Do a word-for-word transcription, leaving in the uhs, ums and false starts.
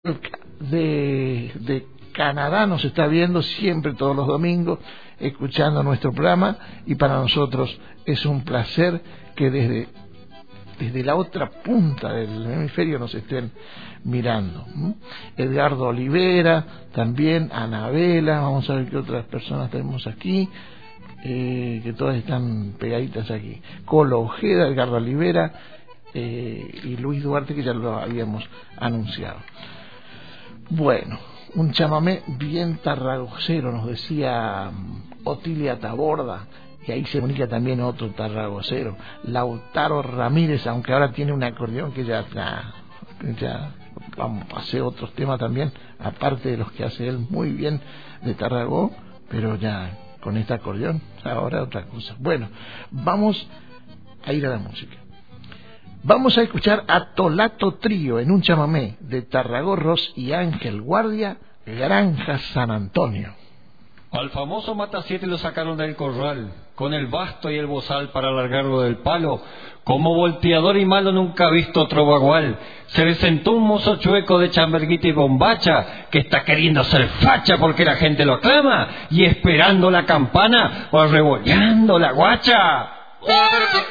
de, de Canadá nos está viendo siempre todos los domingos, escuchando nuestro programa, y para nosotros es un placer que desde, desde la otra punta del hemisferio nos estén mirando. ¿Mm? Edgardo Olivera, también Anabela, vamos a ver qué otras personas tenemos aquí, eh, que todas están pegaditas aquí. Colo Ojeda, Edgardo Olivera eh, y Luis Duarte, que ya lo habíamos anunciado. Bueno, un chamamé bien tarragocero, nos decía Otilia Taborda, y ahí se comunica también otro tarragocero, Lautaro Ramírez, aunque ahora tiene un acordeón que ya, ya, ya vamos, hace otros temas también, aparte de los que hace él muy bien de Tarragó, pero ya con este acordeón, ahora otra cosa. Bueno, vamos a ir a la música. Vamos a escuchar a Tolato Trío en un chamamé de Tarragorros y Ángel Guardia, Granja San Antonio. Al famoso Matasiete lo sacaron del corral, con el basto y el bozal para alargarlo del palo. Como volteador y malo nunca ha visto otro bagual. Se le sentó un mozo chueco de chamberguita y bombacha, que está queriendo ser facha porque la gente lo aclama, y esperando la campana, o arrebollando la guacha.